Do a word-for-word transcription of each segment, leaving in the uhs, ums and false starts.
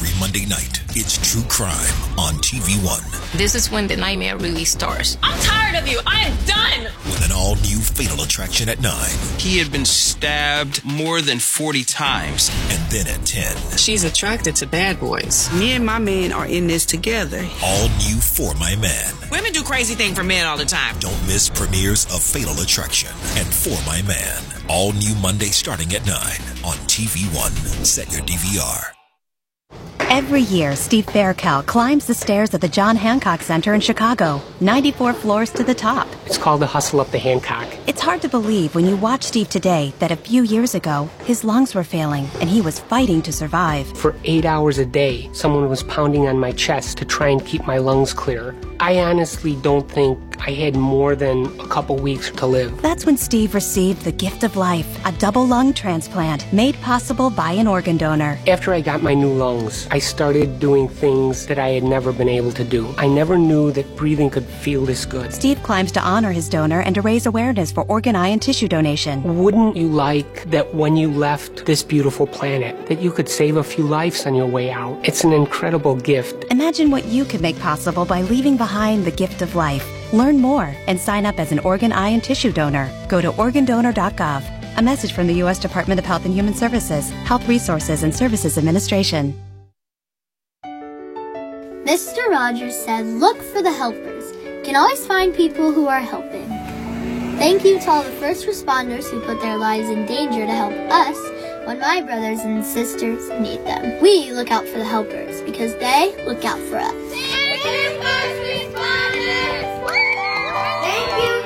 Every Monday night, it's True Crime on T V One. This is when the nightmare really starts. I'm tired of you. I am done. With an all-new Fatal Attraction at nine. He had been stabbed more than forty times. And then at ten. She's attracted to bad boys. Me and my man are in this together. All new For My Man. Women do crazy things for men all the time. Don't miss premieres of Fatal Attraction and For My Man. All new Monday starting at nine on T V One. Set your D V R. Every year, Steve Faircal climbs the stairs at the John Hancock Center in Chicago, ninety-four floors to the top. It's called the Hustle Up the Hancock. It's hard to believe when you watch Steve today that a few years ago, his lungs were failing and he was fighting to survive. For eight hours a day, someone was pounding on my chest to try and keep my lungs clear. I honestly don't think I had more than a couple weeks to live. That's when Steve received the gift of life, a double lung transplant made possible by an organ donor. After I got my new lungs, I started doing things that I had never been able to do. I never knew that breathing could feel this good. Steve climbs to honor his donor and to raise awareness for organ, eye, and tissue donation. Wouldn't you like that when you left this beautiful planet, that you could save a few lives on your way out? It's an incredible gift. Imagine what you could make possible by leaving behind the gift of life. Learn more and sign up as an organ, eye, and tissue donor. Go to organ donor dot gov. A message from the U S Department of Health and Human Services, Health Resources and Services Administration. Mister Rogers said, look for the helpers. You can always find people who are helping. Thank you to all the first responders who put their lives in danger to help us when my brothers and sisters need them. We look out for the helpers because they look out for us. Thank you, first responders! Thank you,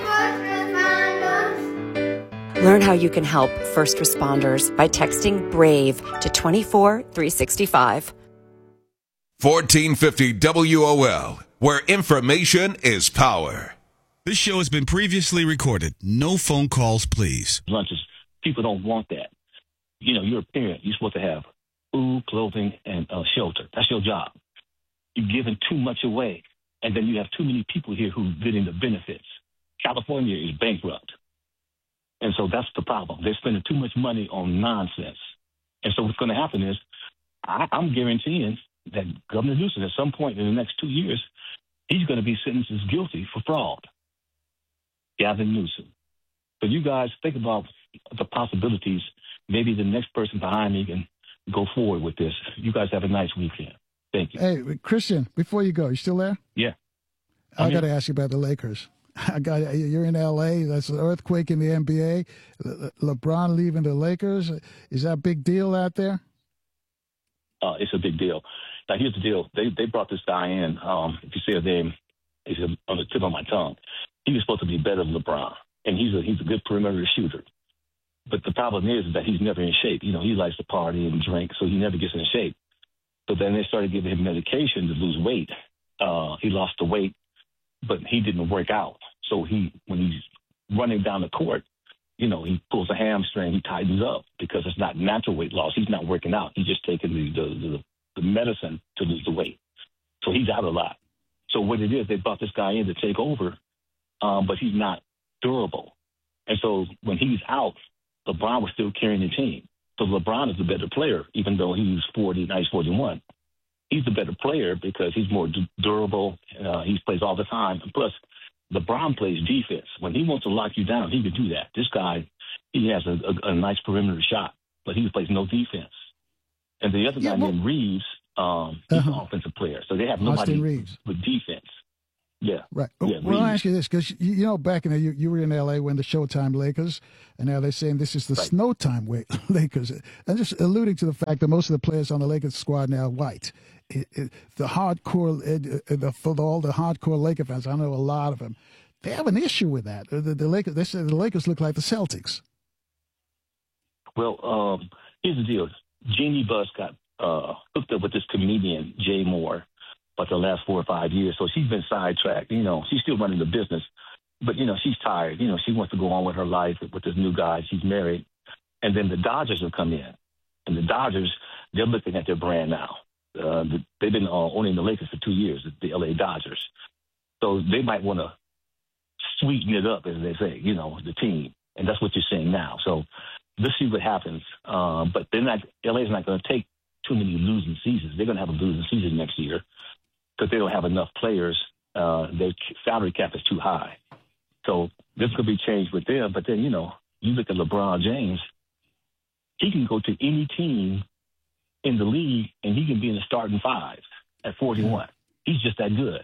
first responders! Learn how you can help first responders by texting BRAVE to two four three six five. fourteen fifty W O L, where information is power. This show has been previously recorded. No phone calls, please. Lunches. People don't want that. You know, you're a parent. You're supposed to have food, clothing, and uh, shelter. That's your job. You're giving too much away. And then you have too many people here who are getting the benefits. California is bankrupt. And so that's the problem. They're spending too much money on nonsense. And so what's going to happen is I, I'm guaranteeing that Governor Newsom, at some point in the next two years, he's going to be sentenced as guilty for fraud. Gavin Newsom. So you guys think about the possibilities. Maybe the next person behind me can go forward with this. You guys have a nice weekend. Thank you. Hey, Christian, before you go, you still there? Yeah. I got to ask you about the Lakers. I got you're in L A. That's an earthquake in the N B A. Le- LeBron leaving the Lakers. Is that a big deal out there? Uh, it's a big deal. Now, here's the deal. They they brought this guy in. Um, if you say his name, he's on the tip of my tongue. He was supposed to be better than LeBron, and he's a he's a good perimeter shooter. But the problem is that he's never in shape. You know, he likes to party and drink, so he never gets in shape. So then they started giving him medication to lose weight. Uh, he lost the weight, but he didn't work out. So he, when he's running down the court, you know, he pulls a hamstring, he tightens up because it's not natural weight loss. He's not working out. He's just taking the the, the, the medicine to lose the weight. So he's out a lot. So what it is, they brought this guy in to take over, um, but he's not durable. And so when he's out, LeBron was still carrying the team. So LeBron is the better player, even though he's forty, now he's forty-one. He's the better player because he's more du- durable. Uh, he plays all the time. And plus, LeBron plays defense. When he wants to lock you down, he can do that. This guy, he has a, a, a nice perimeter shot, but he plays no defense. And the other yeah, guy well, named Reeves, um, he's uh-huh. an offensive player. So they have nobody Reeves. with defense. Yeah. Right. Yeah, well, I'll ask you this, because, you know, back in the, you, you were in L A when the Showtime Lakers, and now they're saying this is the right. Snowtime Lakers. And just alluding to the fact that most of the players on the Lakers squad now are white. It, it, the hardcore, it, the, for all the hardcore Laker fans, I know a lot of them, they have an issue with that. The, the Lakers, they say the Lakers look like the Celtics. Well, um, here's the deal. Jeannie Buss got uh, hooked up with this comedian, Jay Moore, about the last four or five years. So she's been sidetracked. You know, she's still running the business, but, you know, she's tired. You know, she wants to go on with her life with this new guy. She's married. And then the Dodgers have come in. And the Dodgers, they're looking at their brand now. Uh, they've been uh, owning the Lakers for two years, the L A Dodgers. So they might want to sweeten it up, as they say, you know, the team. And that's what you're seeing now. So let's see what happens. Uh, but they're not, L A's not going to take too many losing seasons. They're going to have a losing season next year because they don't have enough players. Uh, their salary cap is too high. So this could be changed with them. But then, you know, you look at LeBron James, he can go to any team in the league and he can be in the starting five at forty-one. He's just that good.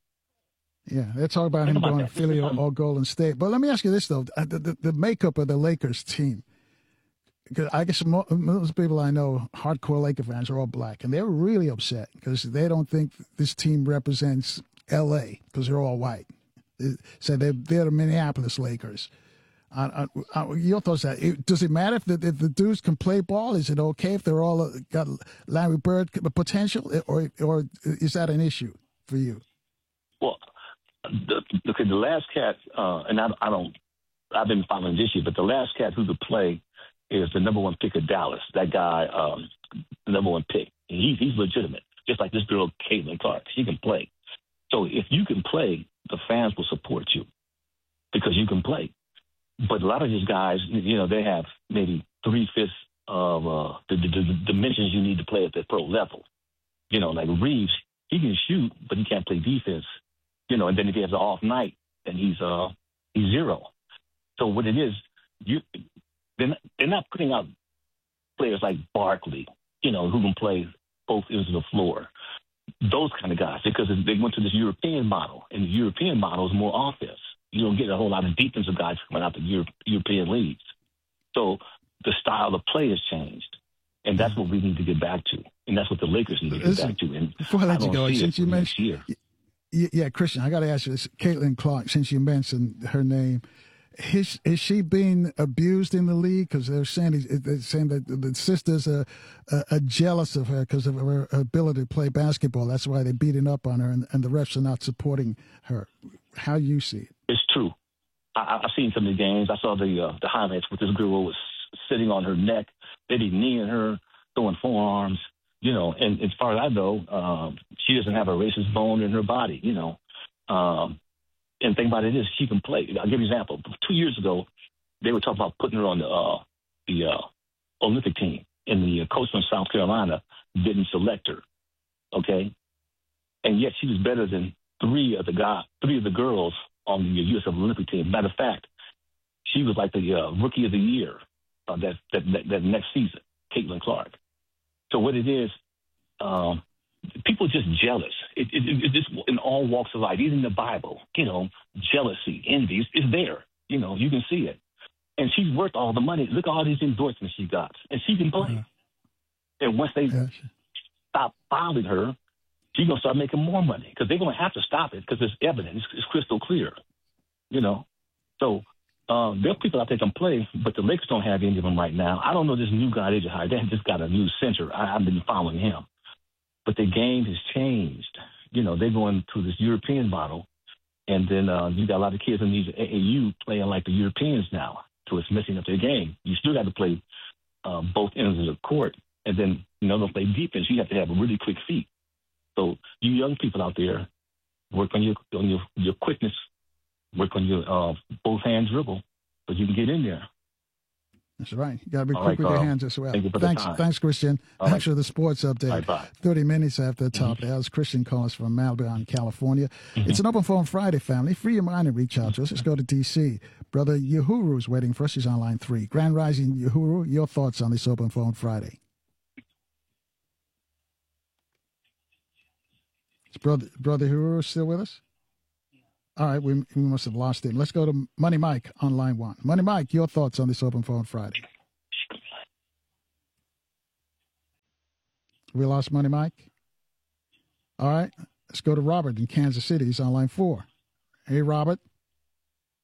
Yeah, they talk about Think him about going to Philly or, or Golden State. But let me ask you this, though. The, the, the makeup of the Lakers team, because I guess most, most people I know, hardcore Laker fans, are all black. And they're really upset because they don't think this team represents L A because they're all white. They say they're, they're the Minneapolis Lakers. Uh, uh, your thoughts on that? Does it matter if the, if the dudes can play ball? Is it okay if they're all uh, got Larry Bird potential? Or, or is that an issue for you? Well, the, look at the last cat, uh, and I, I don't, I've been following this year, but the last cat who could play is the number one pick of Dallas. That guy, um, the number one pick. He's he's legitimate, just like this girl Caitlin Clark. She can play. So if you can play, the fans will support you because you can play. But a lot of these guys, you know, they have maybe three fifths of uh, the, the, the dimensions you need to play at the pro level. You know, like Reeves, he can shoot, but he can't play defense. You know, and then if he has an off night, then he's uh he's zero. So what it is, you they're not, they're not putting out players like Barkley, you know, who can play both ends of the floor. Those kind of guys, because they went to this European model, and the European model is more offense. You don't get a whole lot of defensive guys coming out the Euro- European leagues. So the style of play has changed, and that's what we need to get back to, and that's what the Lakers need to get Listen, back to. And before I let I you go, since you mentioned, year. yeah, Christian, I got to ask you this: Caitlin Clark, since you mentioned her name, is, is she being abused in the league? Because they're saying they're saying that the sisters are, are, are jealous of her because of her ability to play basketball. That's why they're beating up on her, and, and the refs are not supporting her. How you see it? It's true. I, I've seen some of the games. I saw the uh, the highlights where this girl was sitting on her neck. They be kneeing her, throwing forearms, you know. And as far as I know, um, she doesn't have a racist bone in her body, you know. Um, and the thing about it is she can play. I'll give you an example. Two years ago, they were talking about putting her on the uh, the uh, Olympic team, and the coach from South Carolina didn't select her, okay? And yet she was better than three of the guys, three of the girls on the U S Olympic team. Matter of fact, she was like the uh, rookie of the year uh, that, that, that that next season, Caitlin Clark. So what it is, um, people are just jealous. It, it, it, it's in all walks of life, even in the Bible. You know, jealousy, envy is, is there. You know, you can see it. And she's worth all the money. Look at all these endorsements she got, and she can play. Yeah. And once they yeah. stop following her, she's going to start making more money because they're going to have to stop it because it's evident. It's, it's crystal clear, you know. So um, there are people out there can play, but the Lakers don't have any of them right now. I don't know this new guy they just hired. They just got a new center. I, I've been following him. But the game has changed. You know, they're going to this European model, and then uh, you got a lot of kids in these A A U playing like the Europeans now, so it's messing up their game. You still got to play uh, both ends of the court, and then, you know, don't play defense. You have to have really quick feet. So you young people out there, work on your on your, your quickness, work on your uh, both hand dribble, so you can get in there. That's right. You got to be All quick right, with Carl. your hands as well. Thank you for Thanks, the time. thanks, Christian. All Thanks right. for the sports update. Right, bye. Thirty minutes after the top. Mm-hmm. That was Christian calling us from Malibu, California. Mm-hmm. It's an open phone Friday, family. Free your mind and reach out to us. Let's go to D C. Brother Uhuru is waiting for us. He's on line three. Grand Rising Uhuru, your thoughts on this open phone Friday? Is brother brother Uhuru still with us? All right, we, we must have lost him. Let's go to Money Mike on line one. Money Mike, your thoughts on this open phone Friday? We lost Money Mike. All right, let's go to Robert in Kansas City. He's on line four. Hey, Robert.